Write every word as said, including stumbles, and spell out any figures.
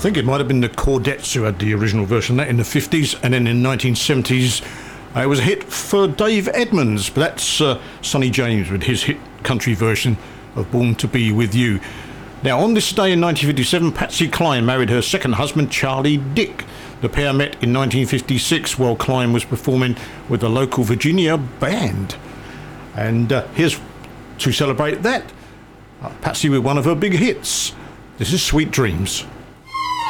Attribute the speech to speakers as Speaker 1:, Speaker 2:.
Speaker 1: think it might have been the Chordettes who had the original version of that in the fifties, and then in the nineteen seventies uh, it was a hit for Dave Edmunds, but that's uh, Sonny James with his hit country version of Born to Be With You. Now, on this day in nineteen fifty-seven, Patsy Cline married her second husband, Charlie Dick. The pair met in nineteen fifty-six while Cline was performing with the local Virginia band. And uh, here's to celebrate that, uh, Patsy with one of her big hits. This is Sweet Dreams.